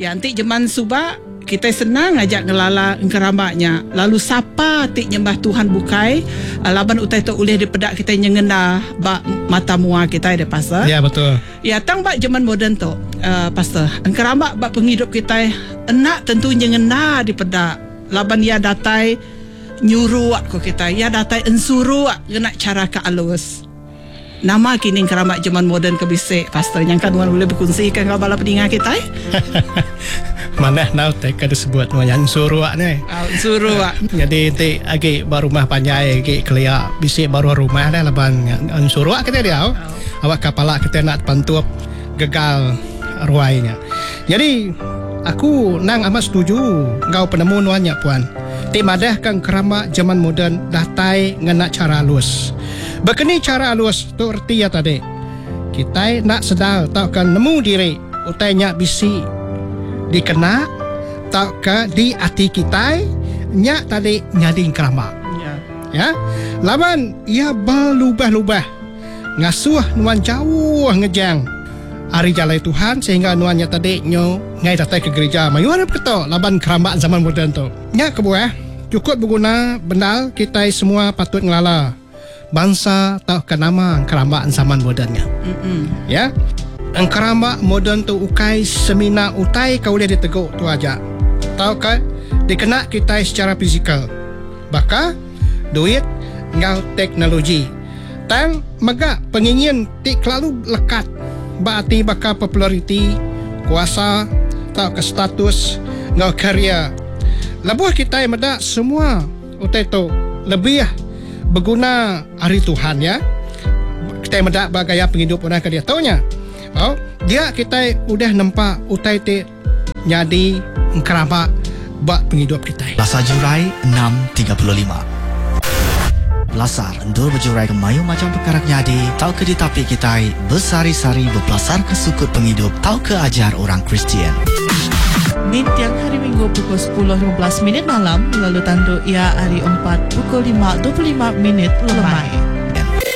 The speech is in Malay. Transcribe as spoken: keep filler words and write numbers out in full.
Ya antik jeman subak kita senang ajak ngelala engkeramaknya. Lalu siapa tik nyembah Tuhan bukai laban utai tu ulih dipedak kita nyengena bak mata mua kita ada pastor. Ya betul. Ya tang bak zaman moden tu uh, pastor. Engkeramak bak penghidup kita enak tentu nyengena dipedak. Laban ya datai nyuruh aku kita. Ya datai ensuru kena cara ke alus. Nama kini keramat zaman moden kebisik pastor yang kan boleh berkongsikan kalau bala pendengar kita eh? Mana nak tak ada sebut yang suruh ni. Oh, suruh. Jadi ti agi baru rumah panjai agi kelia bisik baru rumah dah laban yang suruh kita dia. Oh. Awak kepala kita nak pantup gagal ruainya. Jadi aku nang amat setuju ngau penemu nuannya puan. Ti madah kang keramat zaman moden dah tai ngena cara halus. Begini cara halus tu erti ya tadi. Kita nak sedar tak kan nemu diri utainya bisi dikena tak ke di hati kita nya tadi nyadi keramat. Ya. Ya. Laban ia berlubah-lubah ngasuh nuan jauh ngejang hari jalai Tuhan sehingga nuannya tadi nyo ngai datang ke gereja mayuan keto laban keramat zaman moden tu. Nya kebuah cukup berguna benar kita semua patut ngelala bangsa tak ke nama keramat zaman modennya. Mm-mm. Ya. Keramat moden tu ukai semina utai kau boleh diteguk tu aja. Tahu ke dikena kita secara fizikal. Baka duit ngau teknologi. Tang mega pengingin tik lalu lekat. Berarti baka populariti, kuasa, tahu ke status ngau karya. Labuh kita yang meda semua utai tu lebih berguna hari Tuhan ya. Kita mendak bagaya penghidup orang ke dia taunya. Oh, dia kita udah nampak utai te nyadi keramat bak penghidup kita. Lasar Jurai enam tiga puluh lima. Lasar endur berjurai ke mayu macam perkara nyadi, tau ke di tapi kita bersari-sari berpelasar ke sukut penghidup, tau ke ajar orang Kristian. Min tiang hari Minggu pukul sepuluh lima belas minit malam, lalu tandu ia hari empat pukul lima dua puluh lima minit lemai.